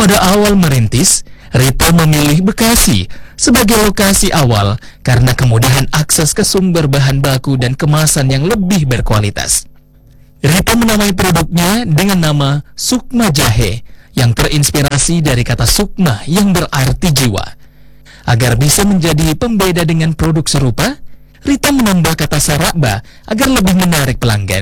Pada awal merintis, Rita memilih Bekasi sebagai lokasi awal karena kemudahan akses ke sumber bahan baku dan kemasan yang lebih berkualitas. Rita menamai produknya dengan nama Sukma Jahe yang terinspirasi dari kata sukma yang berarti jiwa. Agar bisa menjadi pembeda dengan produk serupa, Rita menambah kata saraba agar lebih menarik pelanggan.